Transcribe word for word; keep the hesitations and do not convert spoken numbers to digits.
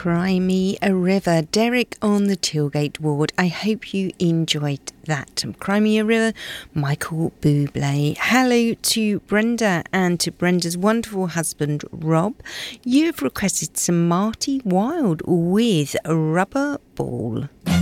Cry Me a River. Derek on the Tilgate ward. I hope you enjoyed that. Cry Me a River, Michael Bublé. Hello to Brenda and to Brenda's wonderful husband, Rob. You've requested some Marty Wilde with Rubber Ball.